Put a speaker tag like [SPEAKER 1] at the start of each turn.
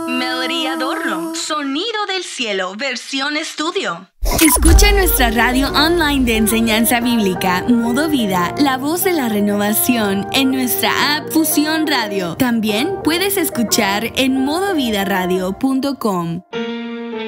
[SPEAKER 1] Melody Adorno, Sonido del Cielo, versión estudio.
[SPEAKER 2] Escucha nuestra radio online de enseñanza bíblica, Modo Vida, la voz de la renovación, en nuestra app Fusión Radio. También puedes escuchar en modovidaradio.com.